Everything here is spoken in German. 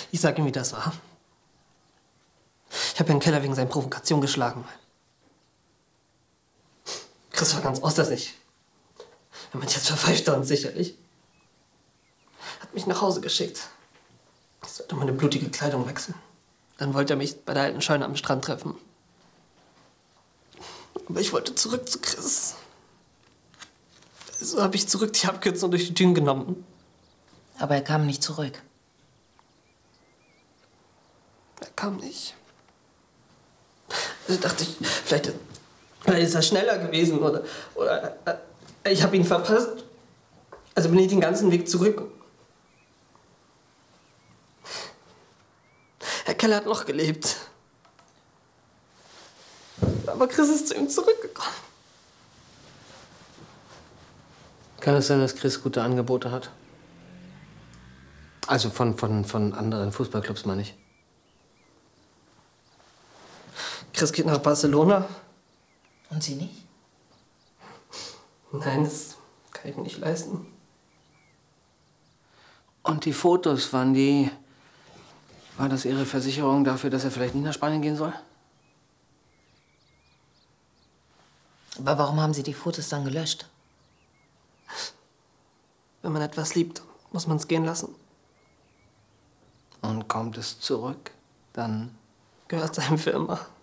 Ich sag ihm, wie das war. Ich habe Herrn Keller wegen seiner Provokation geschlagen. Chris war ganz außer sich. Er meint, jetzt verpfeift er uns sicherlich. Hat mich nach Hause geschickt. Ich sollte meine blutige Kleidung wechseln. Dann wollte er mich bei der alten Scheune am Strand treffen. Aber ich wollte zurück zu Chris. Also habe ich zurück die Abkürzung durch die Dünen genommen. Aber er kam nicht zurück. Er kam nicht. Also dachte ich, vielleicht ist er schneller gewesen oder ich habe ihn verpasst. Also bin ich den ganzen Weg zurück. Herr Keller hat noch gelebt. Aber Chris ist zu ihm zurückgekommen. Kann es sein, dass Chris gute Angebote hat? Also von anderen Fußballclubs, meine ich. Chris geht nach Barcelona. Und Sie nicht? Nein, das kann ich mir nicht leisten. Und die Fotos, war das Ihre Versicherung dafür, dass er vielleicht nicht nach Spanien gehen soll? Aber warum haben Sie die Fotos dann gelöscht? Wenn man etwas liebt, muss man es gehen lassen. Und kommt es zurück, dann Gehört seinem für immer.